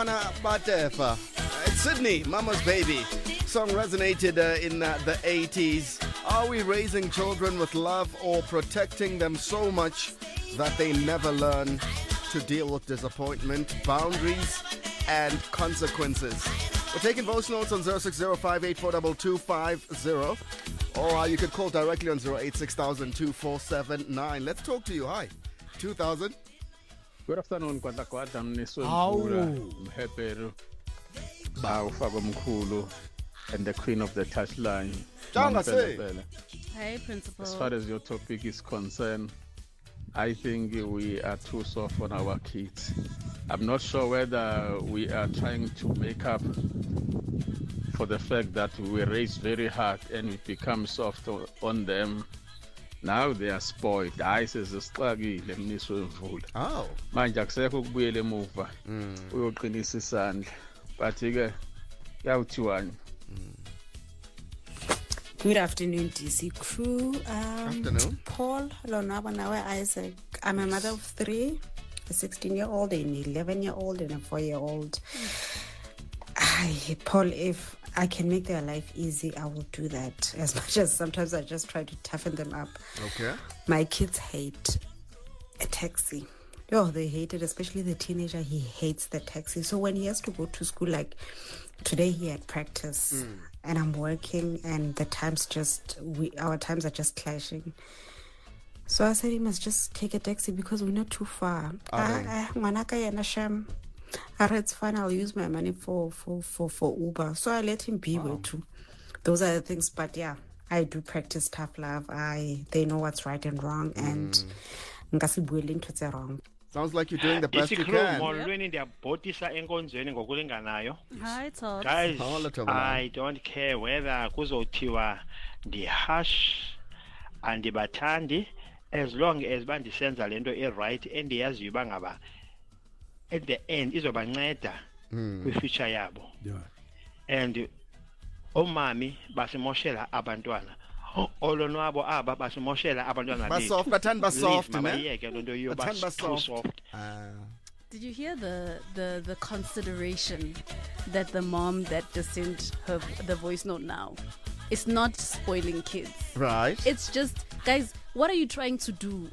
Mwana Batefa. It's Sydney, Mama's Baby. Song resonated in the 80s. Are we raising children with love or protecting them so much that they never learn to deal with disappointment, boundaries, and consequences? We're taking voice notes on 0605842250, or you could call directly on 0860002479. Let's talk to you. Hi, 2000. Good afternoon, Kwata Mniswemvula, Mhepero, Bawufaka Mkhulu, and the Queen of the Touchline. Hey, Principal. As far as your topic is concerned, I think we are too soft on our kids. I'm not sure whether we are trying to make up for the fact that we raise very hard and we become soft on them. Now they are spoiled. Ice is a sluggy, let me swim full. Oh. Manje akusekho ukubuyela emuva. Uyoqinisa isandla. But yawuthiwani. Good afternoon, DC crew. Afternoon. Paul, Lonabanawe, Isaac. I'm a mother of 3, a 16-year-old, an 11-year-old, and a 4-year-old. Paul, if I can make their life easy, I will do that. As much as sometimes I just try to toughen them up. Okay. My kids hate a taxi. Oh, they hate it, especially the teenager. He hates the taxi. So when he has to go to school, like today he had practice and I'm working and the times our times are just clashing. So I said he must just take a taxi because we're not too far. It's fine, I'll use my money for Uber. So I let him be with too. Those are the things, but yeah, I do practice tough love. They know what's right and wrong, and wrong. Sounds like you're doing the best you can. Hi, Todd. Guys, I don't care whether kuzothiwa ndiharsh andibathandi, as long as bandisenza lento right endiyaziyo bangaba at the end izobanceda kwi-future yabo. And omami basimoshela abantwana, olonwabo aba basimoshela abantwana Basoft, bathanda basoft, mabayeke lonto too soft. Did you hear the consideration that the mom that just sent the voice note now? It's not spoiling kids. Right. It's just, guys, what are you trying to do?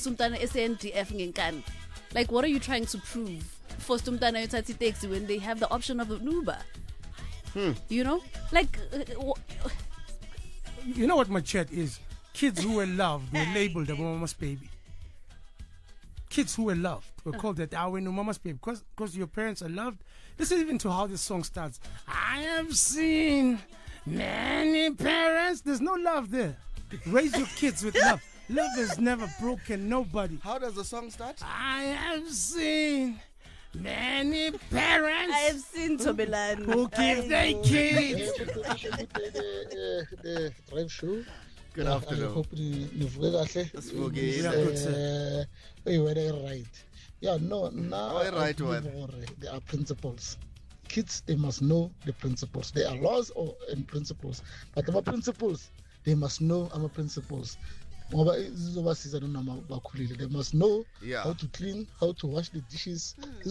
Like, what are you trying to prove? For Stumtana Yotati taxi when they have the option of an Uber. You know? Like, you know what my chat is? Kids who were loved were labeled a mama's baby. Kids who were loved were called that our mama's baby because your parents are loved. Listen even to how this song starts. I have seen many parents. There's no love there. Raise your kids with love. Love has never broken nobody. How does the song start? I have seen many parents. I have seen Tobelan who give their kids. The drive show. Good afternoon. I hope you were right. Yeah, no, now there are principles. Kids, they must know the principles. There are laws and principles, but our principles, they must know our principles. They must know how to clean, how to wash the dishes. They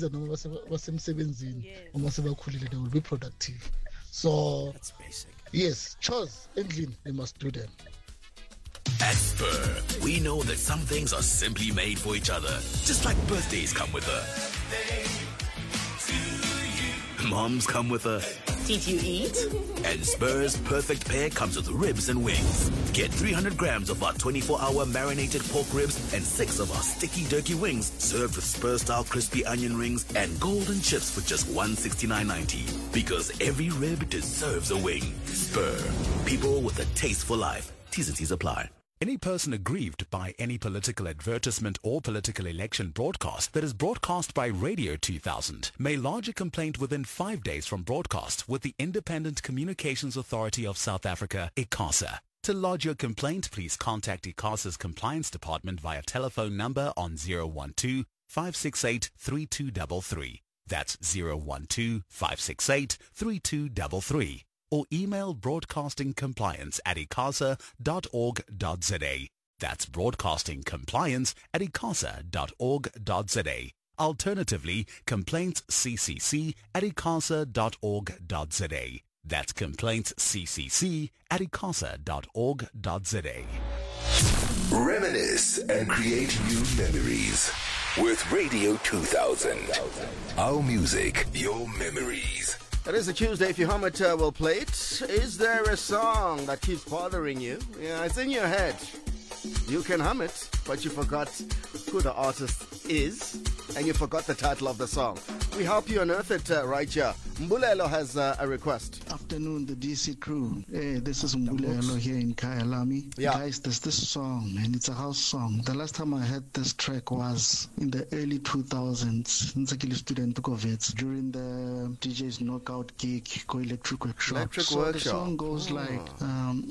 will be productive. So That's basic. Yes, chores and clean, they must do them. At Spur, we know that some things are simply made for each other, just like birthdays come with a moms come with a Did you eat? And Spur's perfect pair comes with ribs and wings. Get 300 grams of our 24-hour marinated pork ribs and 6 of our sticky turkey wings served with Spur-style crispy onion rings and golden chips for just $169.90. Because every rib deserves a wing. Spur. People with a taste for life. T's and C's apply. Any person aggrieved by any political advertisement or political election broadcast that is broadcast by Radio 2000 may lodge a complaint within 5 days from broadcast with the Independent Communications Authority of South Africa, ICASA. To lodge your complaint, please contact ICASA's Compliance Department via telephone number on 012-568-3233. That's 012-568-3233. Or email broadcastingcompliance@icasa.org.za. That's broadcastingcompliance@icasa.org.za. Alternatively, complaintsccc@icasa.org.za. That's complaintsccc@icasa.org.za. Reminisce and create new memories with Radio 2000. Our music, your memories. It is a Tuesday. If you hum it, we'll play it. Is there a song that keeps bothering you? Yeah, it's in your head. You can hum it, but you forgot who the artist is, and you forgot the title of the song. We help you unearth it right here. Mbulelo has a request. Afternoon, the DC crew. Hey, this is Mbulelo here in Kyalami. Yeah. Guys, there's this song, and it's a house song. The last time I heard this track was in the early 2000s, in Ntsakile Student Tukovets, during the DJ's Knockout gig, Go Electric Workshop. Electric so Workshop. The song goes like,